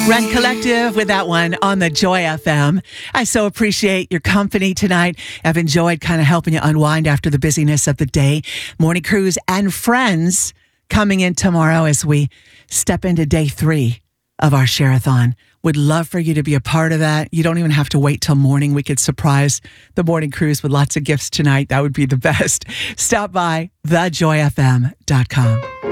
Run Collective with that one on the Joy FM. I so appreciate your company tonight. I've enjoyed kind of helping you unwind after the busyness of the day. Morning Cruise and friends coming in tomorrow as we step into day 3 of our Share-a-thon. Would love for you to be a part of that. You don't even have to wait till morning. We could surprise the Morning Cruise with lots of gifts tonight. That would be the best. Stop by thejoyfm.com.